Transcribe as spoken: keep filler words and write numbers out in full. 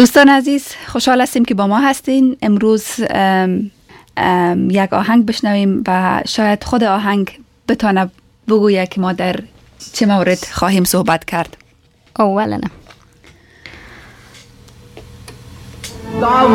دوستان عزیز، خوشحال هستیم که با ما هستین. امروز ام ام یک آهنگ بشنویم و شاید خود آهنگ بتانه بگویه که ما در چه مورد خواهیم صحبت کرد. اولا